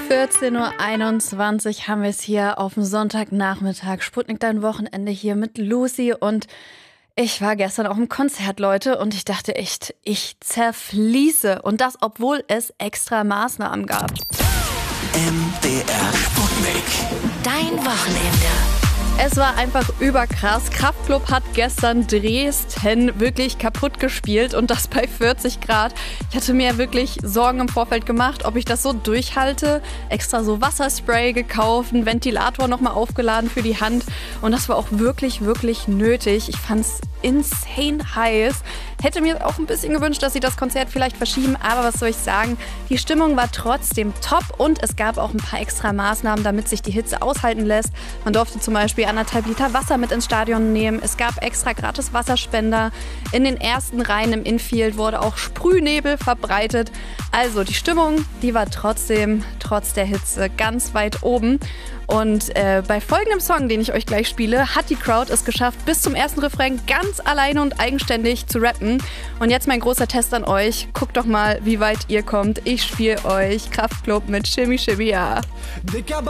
14:21 Uhr haben wir es hier auf dem Sonntagnachmittag. Sputnik, dein Wochenende hier mit Lucy. Und ich war gestern auf dem Konzert, Leute, und ich dachte echt, ich zerfließe. Und das, obwohl es extra Maßnahmen gab. MDR Sputnik. Dein Wochenende. Es war einfach überkrass. Kraftklub hat gestern Dresden wirklich kaputt gespielt und das bei 40 Grad. Ich hatte mir wirklich Sorgen im Vorfeld gemacht, ob ich das so durchhalte. Extra so Wasserspray gekauft, einen Ventilator nochmal aufgeladen für die Hand. Und das war auch wirklich, wirklich nötig. Ich fand's insane heiß. Hätte mir auch ein bisschen gewünscht, dass sie das Konzert vielleicht verschieben, aber was soll ich sagen? Die Stimmung war trotzdem top und es gab auch ein paar extra Maßnahmen, damit sich die Hitze aushalten lässt. Man durfte zum Beispiel 1,5 Liter Wasser mit ins Stadion nehmen. Es gab extra gratis Wasserspender. In den ersten Reihen im Infield wurde auch Sprühnebel verbreitet. Also die Stimmung, die war trotzdem, trotz der Hitze, ganz weit oben. Und bei folgendem Song, den ich euch gleich spiele, hat die Crowd es geschafft, bis zum ersten Refrain ganz alleine und eigenständig zu rappen. Und jetzt mein großer Test an euch. Guckt doch mal, wie weit ihr kommt. Ich spiele euch Kraftklub mit Shimmy Shimmy Ja.